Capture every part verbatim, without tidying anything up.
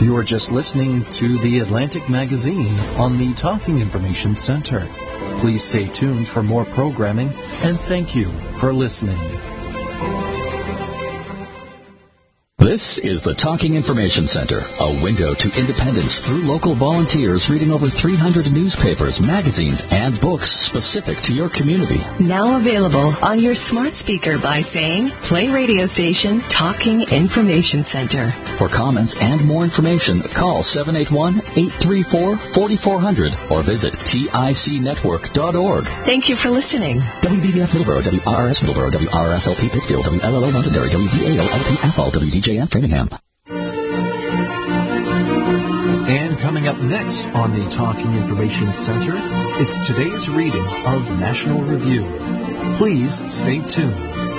You are just listening to The Atlantic Magazine on the Talking Information Center. Please stay tuned for more programming, and thank you for listening. This is the Talking Information Center, a window to independence through local volunteers reading over three hundred newspapers, magazines, and books specific to your community. Now available on your smart speaker by saying, play radio station Talking Information Center. For comments and more information, call seven eight one, eight three four, four four zero zero or visit tic network dot org. Thank you for listening. W B B F Middleborough, W R R S Middleborough, W R R S L P Pittsfield, W L L O Londonderry, W V A L L P Athol, W D J F Framingham. And coming up next on the Talking Information Center, it's today's reading of National Review. Please stay tuned.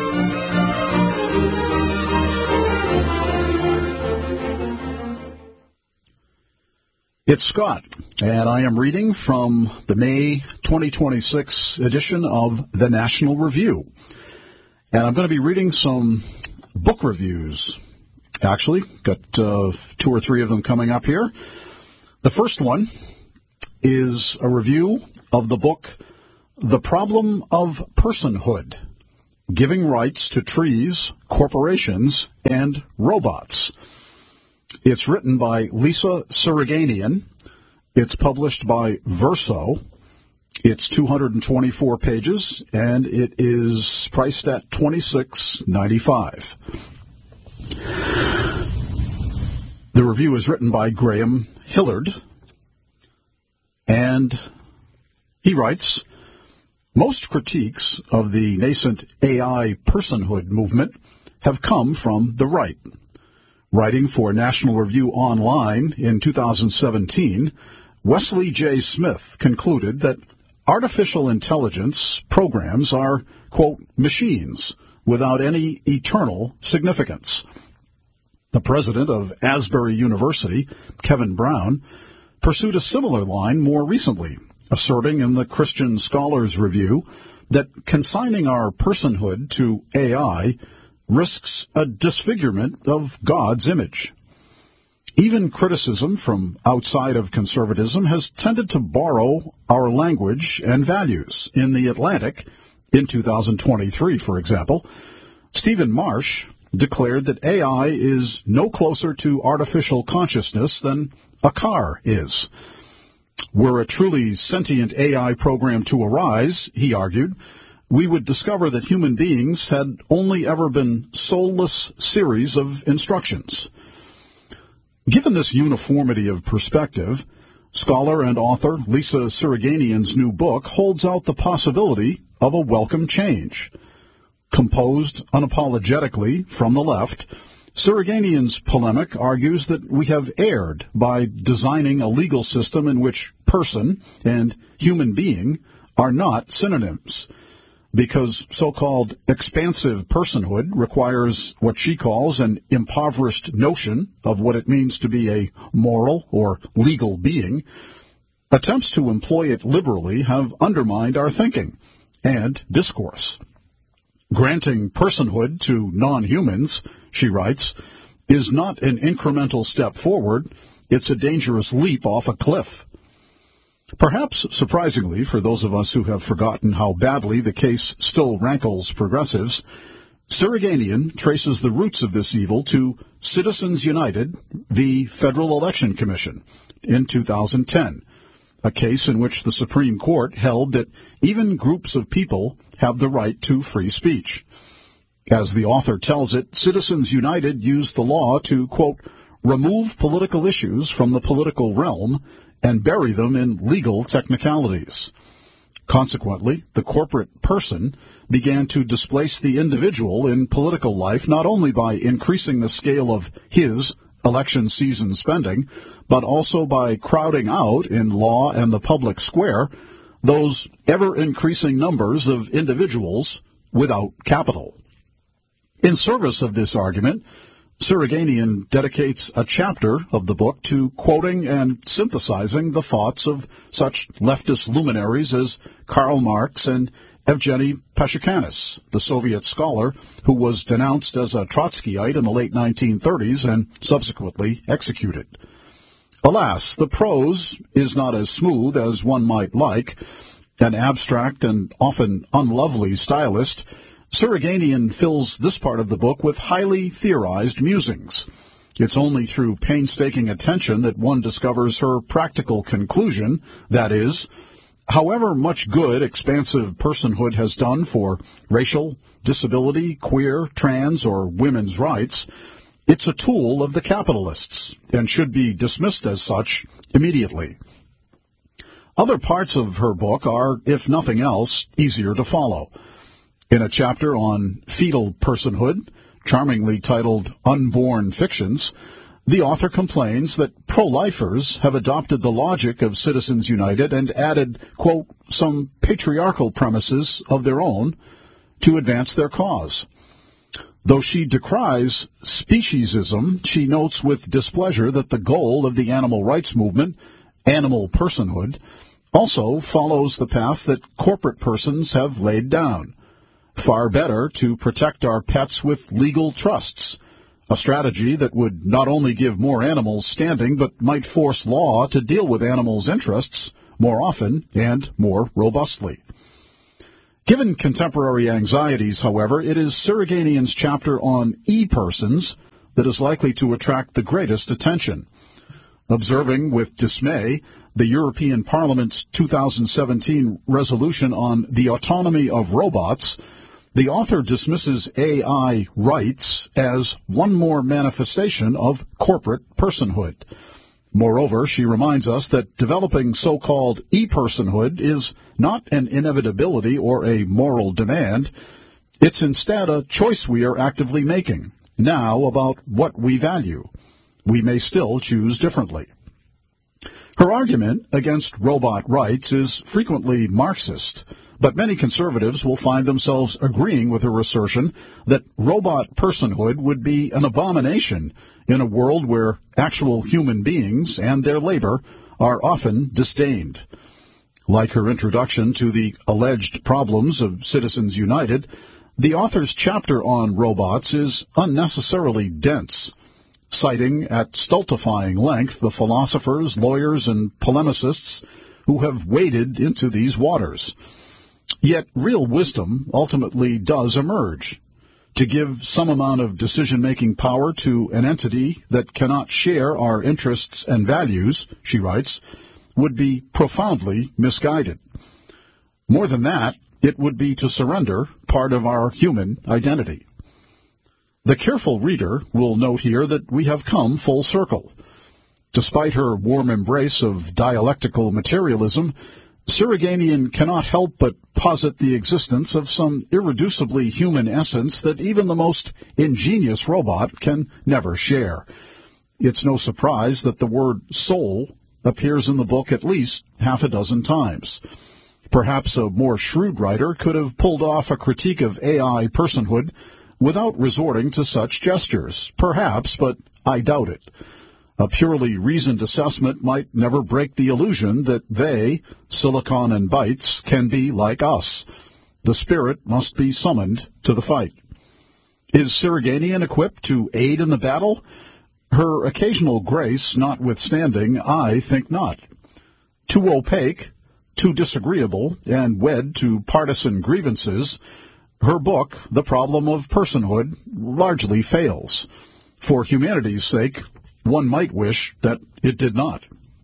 It's Scott, and I am reading from the May twenty twenty-six edition of the National Review. And I'm going to be reading some book reviews. Actually, got uh, two or three of them coming up here. The first one is a review of the book, The Problem of Personhood, Giving Rights to Trees, Corporations, and Robots. It's written by Lisa Siriganian. It's published by Verso. It's two hundred twenty-four pages, and it is priced at twenty-six ninety-five. The review is written by Graham Hillard, and he writes, most critiques of the nascent A I personhood movement have come from the right. Writing for National Review Online in two thousand seventeen, Wesley J. Smith concluded that artificial intelligence programs are, quote, machines without any eternal significance. The president of Asbury University, Kevin Brown, pursued a similar line more recently, asserting in the Christian Scholars Review that consigning our personhood to A I risks a disfigurement of God's image. Even criticism from outside of conservatism has tended to borrow our language and values. In The Atlantic, in two thousand twenty-three, for example, Stephen Marsh declared that A I is no closer to artificial consciousness than a car is. Were a truly sentient A I program to arise, he argued, we would discover that human beings had only ever been soulless series of instructions. Given this uniformity of perspective, scholar and author Lisa Siriganian's new book holds out the possibility of a welcome change. Composed unapologetically from the left, Siriganian's polemic argues that we have erred by designing a legal system in which person and human being are not synonyms, because so-called expansive personhood requires what she calls an impoverished notion of what it means to be a moral or legal being. Attempts to employ it liberally have undermined our thinking and discourse. Granting personhood to non-humans, she writes, is not an incremental step forward. It's a dangerous leap off a cliff. Perhaps surprisingly for those of us who have forgotten how badly the case still rankles progressives, Siriganian traces the roots of this evil to Citizens United v. Federal Election Commission in two thousand ten, a case in which the Supreme Court held that even groups of people have the right to free speech. As the author tells it, Citizens United used the law to, quote, remove political issues from the political realm and bury them in legal technicalities. Consequently, the corporate person began to displace the individual in political life not only by increasing the scale of his election season spending, but also by crowding out in law and the public square those ever-increasing numbers of individuals without capital. In service of this argument, Siriganian dedicates a chapter of the book to quoting and synthesizing the thoughts of such leftist luminaries as Karl Marx and Evgeny Peshukanis, the Soviet scholar who was denounced as a Trotskyite in the late nineteen thirties and subsequently executed. Alas, the prose is not as smooth as one might like. An abstract and often unlovely stylist, Suriganian fills this part of the book with highly theorized musings. It's only through painstaking attention that one discovers her practical conclusion, that is, however much good expansive personhood has done for racial, disability, queer, trans, or women's rights, it's a tool of the capitalists and should be dismissed as such immediately. Other parts of her book are, if nothing else, easier to follow. In a chapter on fetal personhood, charmingly titled Unborn Fictions, the author complains that pro-lifers have adopted the logic of Citizens United and added, quote, some patriarchal premises of their own to advance their cause. Though she decries speciesism, she notes with displeasure that the goal of the animal rights movement, animal personhood, also follows the path that corporate persons have laid down. Far better to protect our pets with legal trusts, a strategy that would not only give more animals standing, but might force law to deal with animals' interests more often and more robustly. Given contemporary anxieties, however, it is Suriganian's chapter on e-persons that is likely to attract the greatest attention. Observing with dismay the European Parliament's two thousand seventeen resolution on the autonomy of robots, the author dismisses A I rights as one more manifestation of corporate personhood. Moreover, she reminds us that developing so-called e-personhood is not an inevitability or a moral demand. It's instead a choice we are actively making, now about what we value. We may still choose differently. Her argument against robot rights is frequently Marxist, but many conservatives will find themselves agreeing with her assertion that robot personhood would be an abomination in a world where actual human beings and their labor are often disdained. Like her introduction to the alleged problems of Citizens United, the author's chapter on robots is unnecessarily dense, citing at stultifying length the philosophers, lawyers, and polemicists who have waded into these waters. Yet real wisdom ultimately does emerge. To give some amount of decision-making power to an entity that cannot share our interests and values, she writes, would be profoundly misguided. More than that, it would be to surrender part of our human identity. The careful reader will note here that we have come full circle. Despite her warm embrace of dialectical materialism, Suriganian cannot help but posit the existence of some irreducibly human essence that even the most ingenious robot can never share. It's no surprise that the word soul appears in the book at least half a dozen times. Perhaps a more shrewd writer could have pulled off a critique of A I personhood without resorting to such gestures. Perhaps, but I doubt it. A purely reasoned assessment might never break the illusion that they, Silicon and Bytes, can be like us. The spirit must be summoned to the fight. Is Suriganian equipped to aid in the battle? Her occasional grace notwithstanding, I think not. Too opaque, too disagreeable, and wed to partisan grievances, her book, The Problem of Personhood, largely fails. For humanity's sake, one might wish that it did not.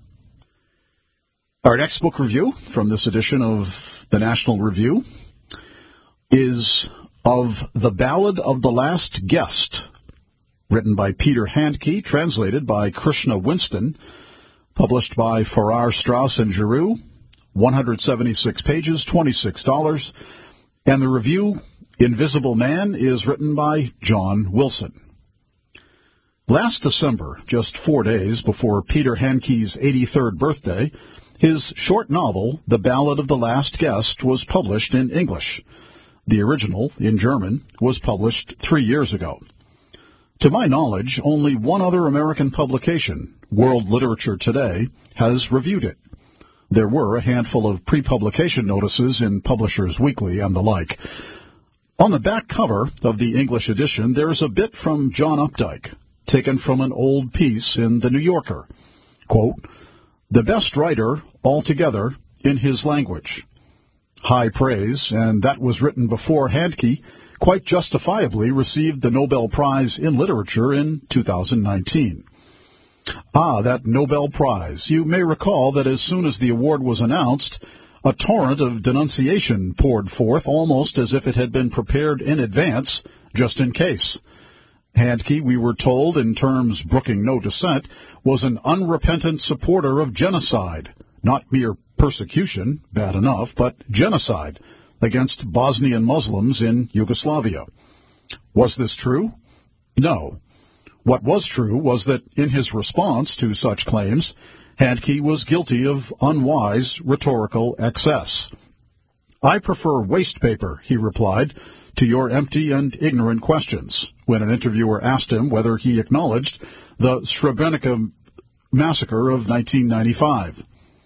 Our next book review from this edition of the National Review is of The Ballad of the Last Guest, written by Peter Handke, translated by Krishna Winston, published by Farrar, Straus and Giroux, one hundred seventy-six pages, twenty-six dollars, and the review, Invisible Man, is written by John Wilson. Last December, just four days before Peter Handke's eighty-third birthday, his short novel, The Ballad of the Last Guest, was published in English. The original, in German, was published three years ago. To my knowledge, only one other American publication, World Literature Today, has reviewed it. There were a handful of pre-publication notices in Publishers Weekly and the like. On the back cover of the English edition, there's a bit from John Updike, taken from an old piece in The New Yorker. quote, the best writer altogether in his language. High praise, and that was written before Handke quite justifiably received the Nobel Prize in Literature in two thousand nineteen. Ah, that Nobel Prize. You may recall that as soon as the award was announced, a torrent of denunciation poured forth almost as if it had been prepared in advance, just in case. Handke, we were told in terms brooking no dissent, was an unrepentant supporter of genocide, not mere persecution, bad enough, but genocide against Bosnian Muslims in Yugoslavia. Was this true? No. What was true was that in his response to such claims, Handke was guilty of unwise rhetorical excess. I prefer waste paper, he replied, to your empty and ignorant questions, when an interviewer asked him whether he acknowledged the Srebrenica massacre of nineteen ninety-five.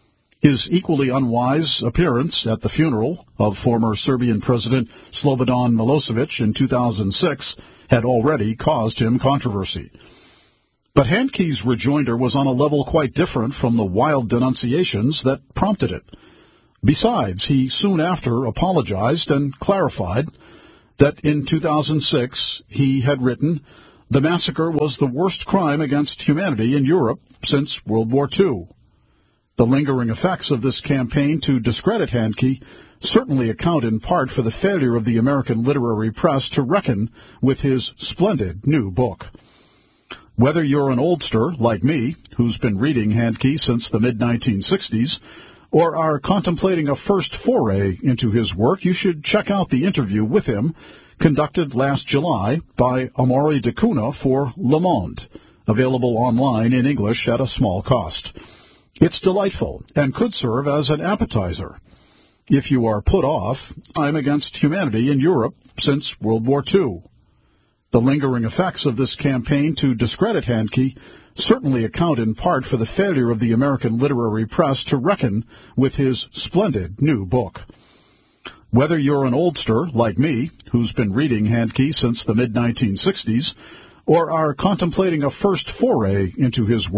His equally unwise appearance at the funeral of former Serbian President Slobodan Milosevic in two thousand six had already caused him controversy. But Handke's rejoinder was on a level quite different from the wild denunciations that prompted it. Besides, he soon after apologized and clarified that in two thousand six he had written, "The massacre was the worst crime against humanity in Europe since World War Two. The lingering effects of this campaign to discredit Handke certainly account in part for the failure of the American literary press to reckon with his splendid new book. Whether you're an oldster like me, who's been reading Handke since the mid nineteen sixties, or are contemplating a first foray into his work, you should check out the interview with him conducted last July by Amaury de Cunha for Le Monde, available online in English at a small cost. It's delightful and could serve as an appetizer. If you are put off, I'm against humanity in Europe since World War Two. The lingering effects of this campaign to discredit Handke certainly account in part for the failure of the American literary press to reckon with his splendid new book. Whether you're an oldster like me, who's been reading Handke since the mid nineteen sixties, or are contemplating a first foray into his work,